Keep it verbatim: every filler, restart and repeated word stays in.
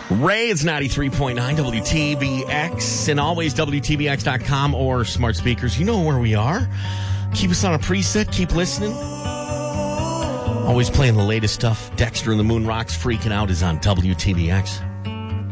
Ray is ninety-three point nine W T B X and always W T B X dot com or smart speakers. You know where we are. Keep us on a preset. Keep listening. Always playing the latest stuff. Dexter and the Moon Rocks Freaking Out is on W T B X.